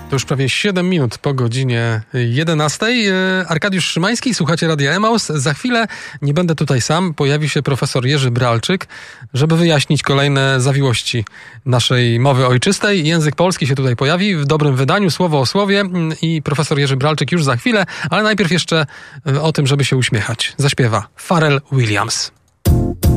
To już prawie 7 minut po godzinie 11. Arkadiusz Szymański, słuchacie Radia Emaus. Za chwilę nie będę tutaj sam. Pojawi się profesor Jerzy Bralczyk, żeby wyjaśnić kolejne zawiłości naszej mowy ojczystej. Język polski się tutaj pojawi w dobrym wydaniu, słowo o słowie, i profesor Jerzy Bralczyk już za chwilę, ale najpierw jeszcze o tym, żeby się uśmiechać. Zaśpiewa Pharrell Williams.